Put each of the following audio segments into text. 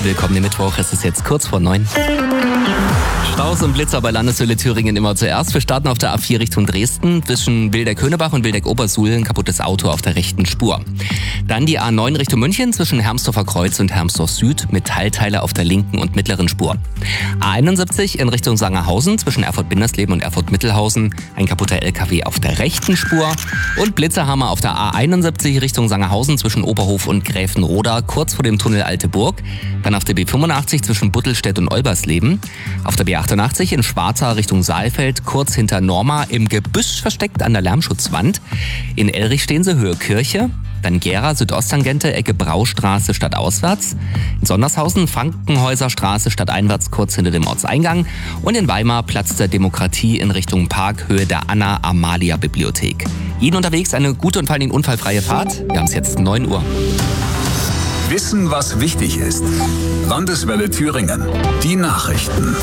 Willkommen im Mittwoch, es ist jetzt kurz vor 9. Staus und Blitzer bei Landeshöhle Thüringen immer zuerst. Wir starten auf der A4 Richtung Dresden. Zwischen Wildeck-Höhnebach und Wildeck-Obersuhl ein kaputtes Auto auf der rechten Spur. Dann die A9 Richtung München zwischen Hermsdorfer Kreuz und Hermsdorf Süd. Metallteile auf der linken und mittleren Spur. A71 in Richtung Sangerhausen zwischen Erfurt-Bindersleben und Erfurt-Mittelhausen. Ein kaputter LKW auf der rechten Spur. Und Blitzerhammer auf der A71 Richtung Sangerhausen zwischen Oberhof und Gräfenroda kurz vor dem Tunnel Alte Burg. Dann auf der B85 zwischen Buttelstedt und Olbersleben. Auf der B88 in Schwarza Richtung Saalfeld, kurz hinter Norma, im Gebüsch versteckt an der Lärmschutzwand. In Elrichsteense Höhe Kirche. Dann Gera, Südosttangente, Ecke Braustraße stadtauswärts. In Sondershausen, Frankenhäuserstraße stadteinwärts, kurz hinter dem Ortseingang. Und in Weimar, Platz der Demokratie in Richtung Park, Höhe der Anna-Amalia-Bibliothek. Ihnen unterwegs eine gute und vor allem unfallfreie Fahrt. Wir haben es jetzt 9 Uhr. Wissen, was wichtig ist. Landeswelle Thüringen. Die Nachrichten.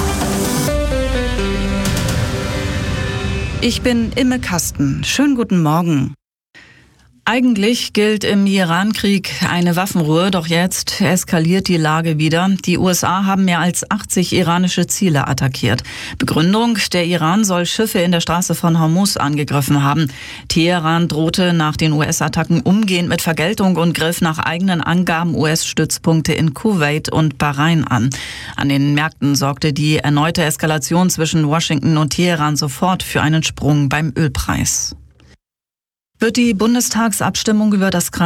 Ich bin Imme Kasten. Schönen guten Morgen. Eigentlich gilt im Iran-Krieg eine Waffenruhe, doch jetzt eskaliert die Lage wieder. Die USA haben mehr als 80 iranische Ziele attackiert. Begründung: der Iran soll Schiffe in der Straße von Hormuz angegriffen haben. Teheran drohte nach den US-Attacken umgehend mit Vergeltung und griff nach eigenen Angaben US-Stützpunkte in Kuwait und Bahrain an. An den Märkten sorgte die erneute Eskalation zwischen Washington und Teheran sofort für einen Sprung beim Ölpreis. Wird die Bundestagsabstimmung über das